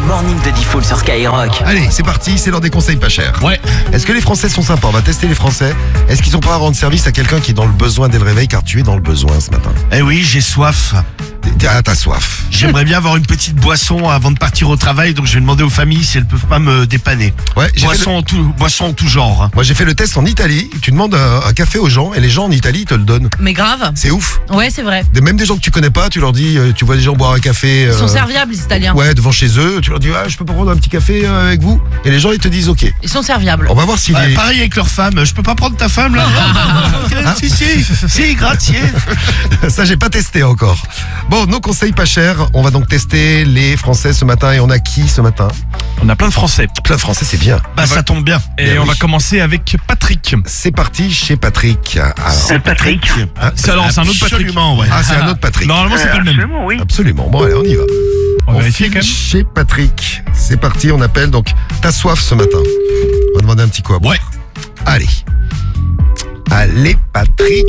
morning de Diffoul sur Skyrock. Allez, c'est parti, c'est l'heure des conseils pas chers. Ouais. Est-ce que les Français sont sympas? On va tester les Français. Est-ce qu'ils sont prêts à rendre service à quelqu'un qui est dans le besoin dès le réveil, car tu es dans le besoin ce matin? Eh oui, j'ai soif. T'as soif. J'aimerais bien avoir une petite boisson avant de partir au travail, donc je vais demander aux familles si elles peuvent pas me dépanner. Ouais, Boisson en tout genre. Moi j'ai fait le test en Italie. Tu demandes un café aux gens et les gens en Italie ils te le donnent. Mais grave. C'est ouf. Ouais, c'est vrai. Même des gens que tu connais pas, tu leur dis, tu vois des gens boire un café. Ils sont serviables, les Italiens. Ouais, devant chez eux. Tu leur dis, je peux pas prendre un petit café avec vous? Et les gens ils te disent, ok. Ils sont serviables. On va voir si les... Pareil avec leur femme. Je peux pas prendre ta femme là? Si, grazie. Ça, j'ai pas testé encore. Bon, nos conseils pas chers. On va donc tester les Français ce matin. Et on a qui ce matin? On a plein de Français. Plein de Français, c'est bien. Bah ça tombe bien. Et on va commencer avec Patrick. C'est parti chez Patrick. Alors, Patrick. C'est un autre Patrick. Absolument, ouais. c'est un autre Patrick. Normalement, c'est pas le même. Absolument, oui. Absolument. Bon, allez, on y va. On va On vérifier file quand même. chez Patrick. C'est parti, on appelle. Donc, t'as soif ce matin. On va demander un petit quoi. Ouais. Allez. Allez, Patrick.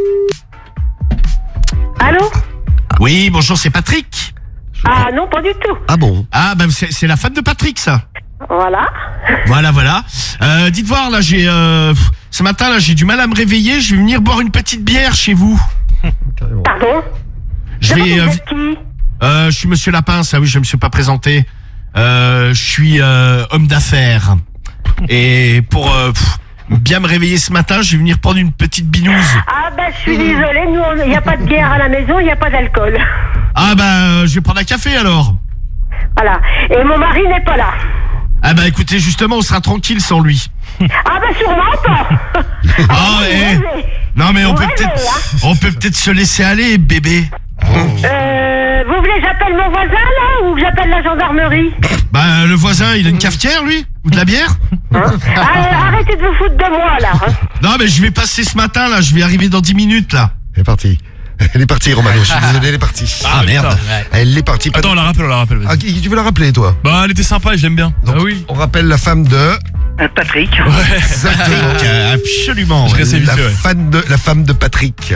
Allô? Oui, bonjour, c'est Patrick. Ah non, pas du tout. Ah bon? Ah, bah c'est la femme de Patrick, ça. Voilà. Voilà. Dites voir, là, ce matin, là, j'ai du mal à me réveiller. Je vais venir boire une petite bière chez vous. Pardon? Je vais... Vous êtes qui? je suis Monsieur Lapin, ça oui, je me suis pas présenté. Je suis homme d'affaires. Et pour bien me réveiller ce matin, je vais venir prendre une petite binouse. Ah ben je suis désolée, nous il n'y a pas de bière à la maison, il n'y a pas d'alcool. Ah bah, je vais prendre un café alors. Voilà. Et mon mari n'est pas là. Ah bah écoutez, justement, on sera tranquille sans lui. Ah ben sûrement pas. Ah, vous rêvez. non mais on Vous peut rêvez, peut-être se laisser aller, bébé. Vous voulez que j'appelle mon voisin là ou que j'appelle la gendarmerie? Bah le voisin, il a une cafetière lui? Ou de la bière? Arrêtez de vous foutre de moi là. Non mais je vais passer ce matin là, je vais arriver dans 10 minutes là. Elle est partie. Elle est partie, Romano. Je suis désolé, elle est partie. Ah merde. Elle est partie. Attends, on la rappelle, vas-y. Ah, tu veux la rappeler, toi? Bah, elle était sympa et je l'aime bien. Donc, oui. on rappelle la femme de... Patrick. Exactement. Absolument. Je restais vite, La, ouais. la femme de Patrick.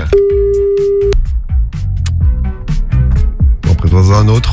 Bon, présente un autre.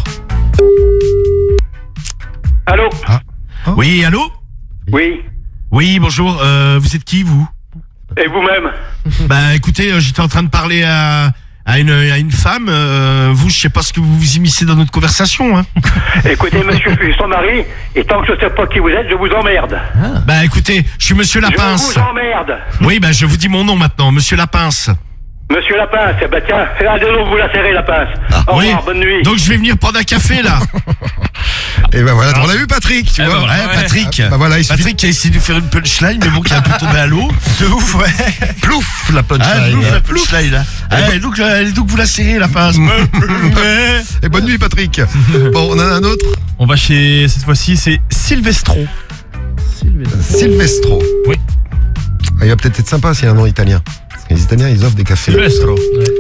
Allô? Oui, allô? Oui. Oui, bonjour. Vous êtes qui vous? Et vous-même? Bah écoutez, j'étais en train de parler à une femme. Vous, je sais pas ce que vous vous immiscez dans notre conversation. Hein. Écoutez monsieur, je suis son mari, et tant que je sais pas qui vous êtes, je vous emmerde. Bah écoutez, je suis Monsieur Lapince. Je vous emmerde. Oui, bah je vous dis mon nom maintenant, Monsieur Lapince. Monsieur Lapince, bah tiens, allez-donc vous la serrer la pince. Au Oui. revoir, bonne nuit. Donc je vais venir prendre un café là. Et ben voilà, on a eu Patrick, tu vois. Ouais, Patrick. Bah voilà, il suffit... Patrick qui a essayé de faire une punchline, mais bon, qui a un peu tombé à l'eau. De ouf, ouais. Plouf, la Ah, punchline. plouf, la punchline là. Ah, donc vous la serrez la pince. Et bonne nuit, Patrick. Bon, on en a un autre. On va chez, cette fois-ci, c'est Silvestro. Silvestro. Oui. Ah, il va peut-être être sympa s'il y a un nom italien. Parce que les Italiens, ils offrent des cafés. Silvestro.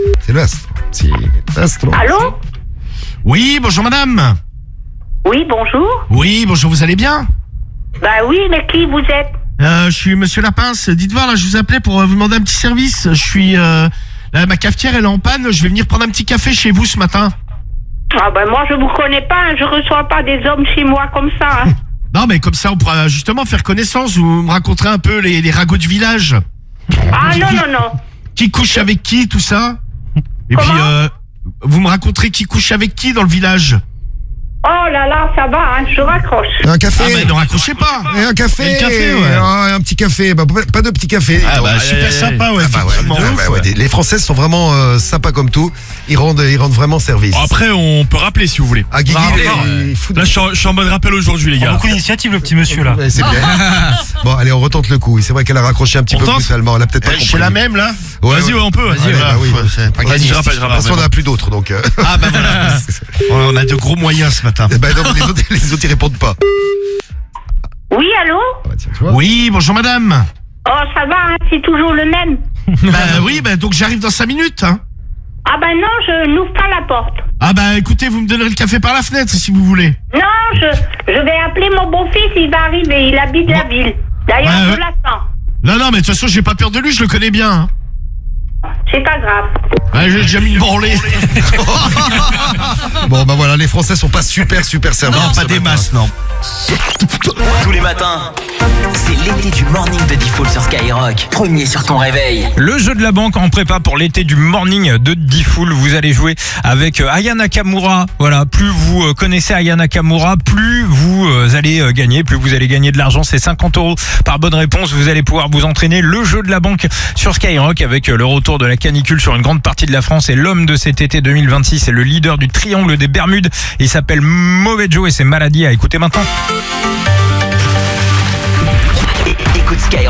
Silvestro. Allô? Oui, bonjour madame. Oui, bonjour. Oui, bonjour, vous allez bien? Bah oui, mais qui vous êtes? Je suis Monsieur Lapince. Dites voir, là, je vous appelais pour vous demander un petit service. Je suis... là, ma cafetière, elle est en panne. Je vais venir prendre un petit café chez vous ce matin. Ah ben moi je vous connais pas, je reçois pas des hommes chez moi comme ça. Hein. Non, mais comme ça, on pourra justement faire connaissance. Vous me raconterez un peu les ragots du village. Ah non. Qui couche avec qui, tout ça. Et Comment? puis, vous me raconterez qui couche avec qui dans le village. Oh là là, ça va, hein, je raccroche. Un café. Ah, bah, ne raccrochez pas. Et un café. Et le café, ouais. Un petit café. Bah, pas de petit café. Ah, bah, super sympa, ouais. Ah bah ouais, effectivement. ouais. Les Français sont vraiment sympas comme tout. Ils rendent vraiment service. Bon, après, on peut rappeler si vous voulez. Ah, Guigui, il fout Là, je suis en mode rappel aujourd'hui, les gars. Beaucoup d'initiative, le petit monsieur là. Ouais, c'est bien. Bon, allez, on retente le coup. C'est vrai qu'elle a raccroché un petit On peu tente brutalement. Elle a peut-être pas compris. Chez la même, là. Vas-y, ouais, on peut. Vas-y, bah oui. c'est pas Vas-y, gagné. je rappelle. De toute façon, on n'a plus d'autres, donc. Ah, bah voilà. On a de gros moyens ce matin. Bah non, les autres, ils répondent pas. Oui, allô? Ah, bah, tiens, tu vois. Oui, bonjour madame. Oh, ça va, hein, c'est toujours le même. Bah oui, bah donc j'arrive dans 5 minutes. Hein. Ah ben non, je n'ouvre pas la porte. Ah bah écoutez, vous me donnerez le café par la fenêtre si vous voulez. Non, je vais appeler mon beau-fils, il va arriver, il habite la ville. D'ailleurs, Ouais, je ouais. l'attends. Non, mais de toute façon, j'ai pas peur de lui, je le connais bien. Hein. C'est pas grave. Ouais, j'ai déjà mis une branlée. Bon, bah voilà, les Français sont pas super serveurs. Non, pas ce des matin. masses, non. Tous les matins, c'est l'été du morning de Diffoul sur Skyrock. Premier sur ton réveil. Le jeu de la banque en prépa pour l'été du morning de Diffoul. Vous allez jouer avec Aya Nakamura. Voilà, plus vous connaissez Aya Nakamura, plus vous allez gagner, plus vous allez gagner de l'argent. C'est 50 € par bonne réponse. Vous allez pouvoir vous entraîner. Le jeu de la banque sur Skyrock avec le retour de la canicule sur une grande partie de la France. Et l'homme de cet été 2026 est le leader du triangle des Bermudes. Il s'appelle Mauvais Joe et c'est Maladie à écouter maintenant. Écoute Skyrock.